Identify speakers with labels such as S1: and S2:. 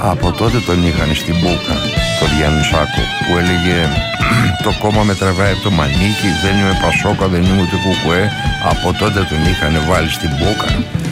S1: Από τότε τον είχαν στην μπούκα, τον Διανουσάκο, που έλεγε το κόμμα με τραβάει από το μανίκι, δεν είμαι Πασόκα, δεν είμαι ούτε Κουκουέ. Από τότε τον είχαν βάλει στην μπούκα.